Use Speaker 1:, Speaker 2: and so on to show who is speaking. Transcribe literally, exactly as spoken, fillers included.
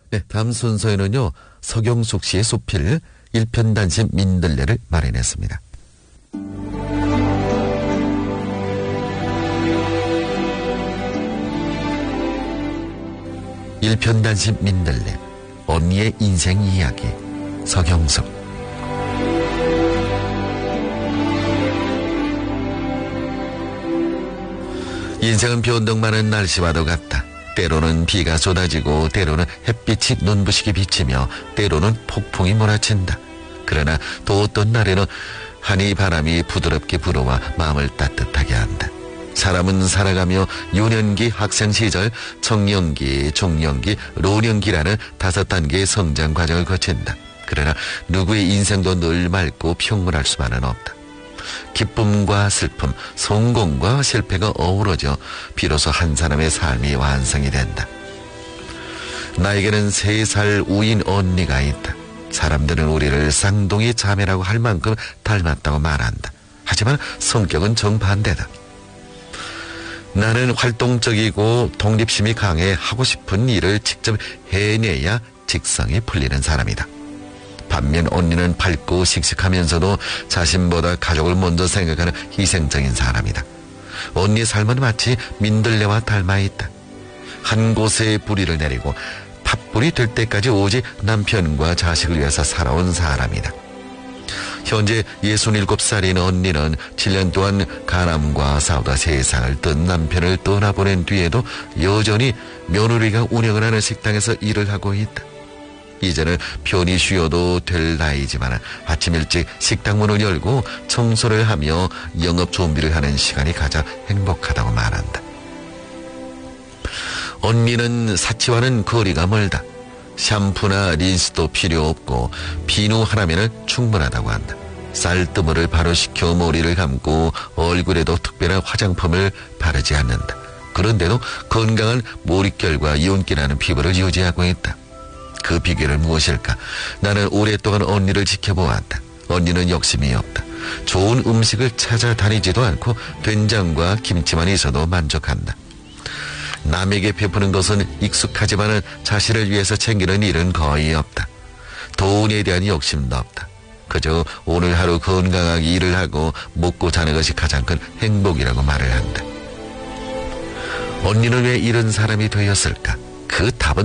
Speaker 1: 네, 다음 순서에는요, 서경숙 씨의 소필 일편단심 민들레를 마련했습니다. 일편단심 민들레, 언니의 인생 이야기, 서경숙. 인생은 변동 많은 날씨와도 같다. 때로는 비가 쏟아지고 때로는 햇빛이 눈부시게 비치며 때로는 폭풍이 몰아친다. 그러나 또 어떤 날에는 한이 바람이 부드럽게 불어와 마음을 따뜻하게 한다. 사람은 살아가며 유년기, 학생시절, 청년기, 중년기, 노년기라는 다섯 단계의 성장 과정을 거친다. 그러나 누구의 인생도 늘 맑고 평온할 수만은 없다. 기쁨과 슬픔, 성공과 실패가 어우러져 비로소 한 사람의 삶이 완성이 된다. 나에게는 세 살 우인 언니가 있다. 사람들은 우리를 쌍둥이 자매라고 할 만큼 닮았다고 말한다. 하지만 성격은 정반대다. 나는 활동적이고 독립심이 강해 하고 싶은 일을 직접 해내야 직성이 풀리는 사람이다. 반면 언니는 밝고 씩씩하면서도 자신보다 가족을 먼저 생각하는 희생적인 사람이다. 언니의 삶은 마치 민들레와 닮아있다. 한 곳에 뿌리를 내리고 팥불이 될 때까지 오직 남편과 자식을 위해서 살아온 사람이다. 현재 예순일곱 살인 언니는 칠 년 동안 간암과 싸우다 세상을 뜬 남편을 떠나보낸 뒤에도 여전히 며느리가 운영을 하는 식당에서 일을 하고 있다. 이제는 편히 쉬어도 될 나이지만 아침 일찍 식당 문을 열고 청소를 하며 영업 준비를 하는 시간이 가장 행복하다고 말한다. 언니는 사치와는 거리가 멀다. 샴푸나 린스도 필요 없고 비누 하나면은 충분하다고 한다. 쌀뜨물을 바로 식혀 머리를 감고 얼굴에도 특별한 화장품을 바르지 않는다. 그런데도 건강한 머릿결과 윤기나는 피부를 유지하고 있다. 그 비결은 무엇일까? 나는 오랫동안 언니를 지켜보았다. 언니는 욕심이 없다. 좋은 음식을 찾아다니지도 않고 된장과 김치만 있어도 만족한다. 남에게 베푸는 것은 익숙하지만 자신을 위해서 챙기는 일은 거의 없다. 돈에 대한 욕심도 없다. 그저 오늘 하루 건강하게 일을 하고 먹고 자는 것이 가장 큰 행복이라고 말을 한다. 언니는 왜 이런 사람이 되었을까?